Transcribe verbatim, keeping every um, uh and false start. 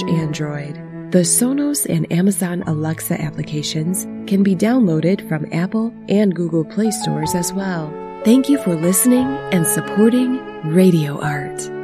slash Android. The Sonos and Amazon Alexa applications can be downloaded from Apple and Google Play stores as well. Thank you for listening and supporting Radio Art.